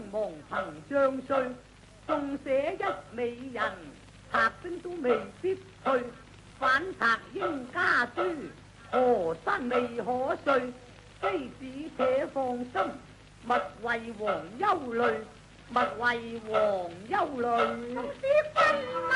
亡憑將帥，縱寫一美人，賊兵都未必去。反賊應加誅，河山未可碎。妃子且放心，勿為王憂慮，勿為王憂慮。